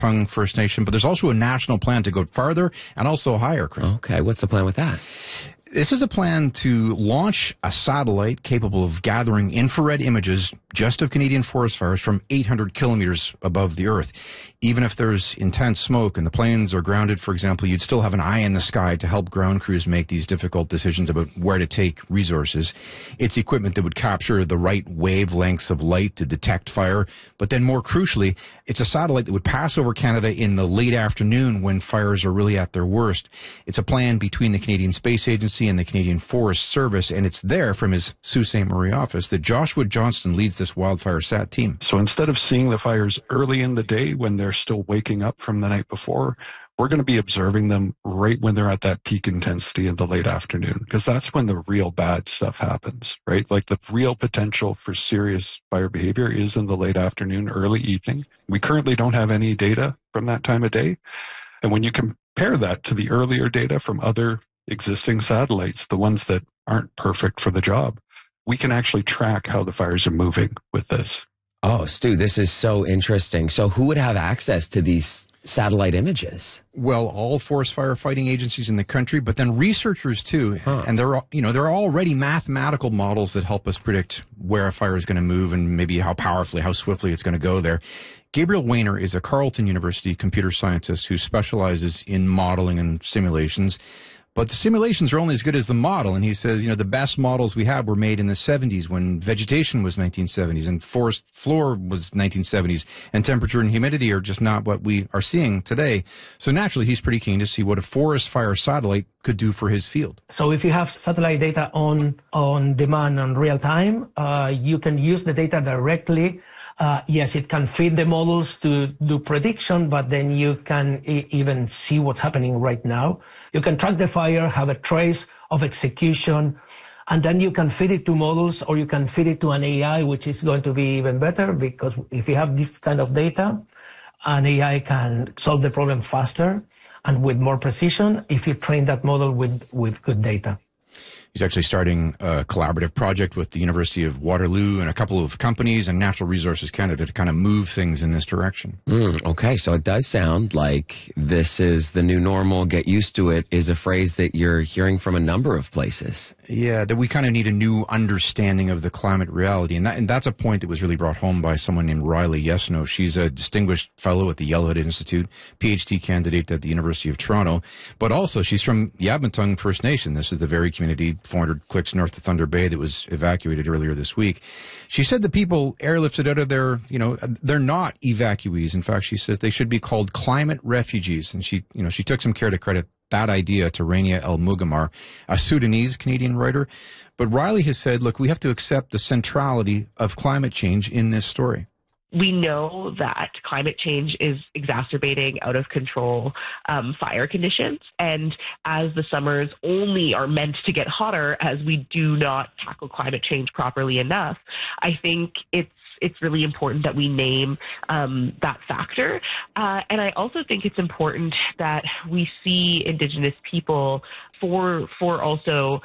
Tongue First Nation, but there's also a national plan to go farther and also higher, Chris. Okay, what's the plan with that? This is a plan to launch a satellite capable of gathering infrared images just of Canadian forest fires from 800 kilometers above the Earth. Even if there's intense smoke and the planes are grounded, for example, you'd still have an eye in the sky to help ground crews make these difficult decisions about where to take resources. It's equipment that would capture the right wavelengths of light to detect fire. But then more crucially, it's a satellite that would pass over Canada in the late afternoon when fires are really at their worst. It's a plan between the Canadian Space Agency and the Canadian Forest Service, and it's there from his Sault Ste. Marie office that Joshua Johnston leads this wildfire SAT team. So instead of seeing the fires early in the day when they're still waking up from the night before, we're going to be observing them right when they're at that peak intensity in the late afternoon, because that's when the real bad stuff happens, right? Like the real potential for serious fire behavior is in the late afternoon, early evening. We currently don't have any data from that time of day. And when you compare that to the earlier data from other existing satellites, the ones that aren't perfect for the job, we can actually track how the fires are moving with this. Oh, Stu, this is so interesting. So who would have access to these satellite images? Well, all forest firefighting agencies in the country, but then researchers too. And there are already mathematical models that help us predict where a fire is going to move and maybe how powerfully, how swiftly it's going to go there. Gabriel Wayner is a Carleton University computer scientist who specializes in modeling and simulations. But the simulations are only as good as the model. And he says, the best models we had were made in the 70s when vegetation was 1970s and forest floor was 1970s and temperature and humidity are just not what we are seeing today. So naturally, he's pretty keen to see what a forest fire satellite could do for his field. So if you have satellite data on demand on real time, you can use the data directly. Yes, it can feed the models to do prediction, but then you can even see what's happening right now. You can track the fire, have a trace of execution, and then you can feed it to models or you can feed it to an AI, which is going to be even better because if you have this kind of data, an AI can solve the problem faster and with more precision if you train that model with good data. He's actually starting a collaborative project with the University of Waterloo and a couple of companies and Natural Resources Canada to kind of move things in this direction. Okay, so it does sound like this is the new normal, get used to it, is a phrase that you're hearing from a number of places. Yeah, that we kind of need a new understanding of the climate reality. And that's a point that was really brought home by someone named Riley Yesno. She's a distinguished fellow at the Yellowhead Institute, PhD candidate at the University of Toronto, but also she's from Yabintong First Nation. This is the very community 400 clicks north of Thunder Bay that was evacuated earlier this week. She said the people airlifted out of there, they're not evacuees. In fact, she says they should be called climate refugees. And she took some care to credit that idea to Rania El Mugamar, a Sudanese Canadian writer. But Riley has said, look, we have to accept the centrality of climate change in this story. We know that climate change is exacerbating out of control fire conditions. And as the summers only are meant to get hotter as we do not tackle climate change properly enough, I think it's really important that we name that factor. And I also think it's important that we see Indigenous people for also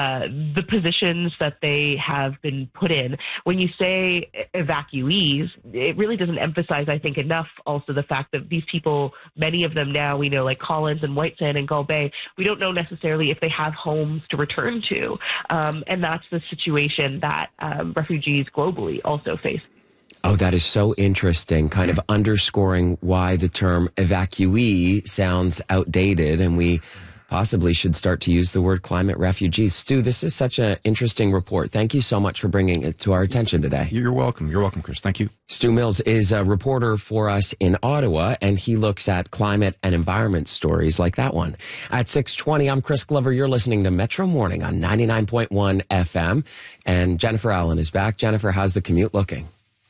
the positions that they have been put in. When you say evacuees, it really doesn't emphasize, I think, enough also the fact that these people, many of them now, we know like Collins and White Sand and Gull Bay, we don't know necessarily if they have homes to return to. And that's the situation that refugees globally also face. Oh, that is so interesting, kind of underscoring why the term evacuee sounds outdated, and we possibly should start to use the word climate refugees. Stu, this is such an interesting report. Thank you so much for bringing it to our attention today. You're welcome. You're welcome, Chris. Thank you. Stu Mills is a reporter for us in Ottawa, and he looks at climate and environment stories like that one. At 6:20, I'm Chris Glover. You're listening to Metro Morning on 99.1 FM, and Jennifer Allen is back. Jennifer, how's the commute looking?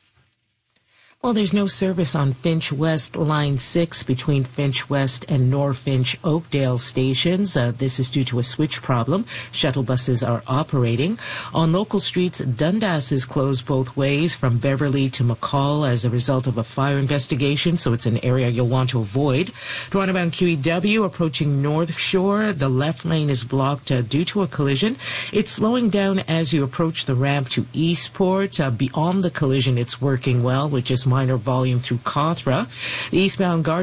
Well, there's no service on Finch West Line 6 between Finch West and Norfinch Oakdale stations. This is due to a switch problem. Shuttle buses are operating. On local streets, Dundas is closed both ways from Beverly to McCall as a result of a fire investigation, so it's an area you'll want to avoid. Toronto-bound QEW approaching North Shore. The left lane is blocked due to a collision. It's slowing down as you approach the ramp to Eastport. Beyond the collision, it's working well with just minor volume through Cawthra. The eastbound guard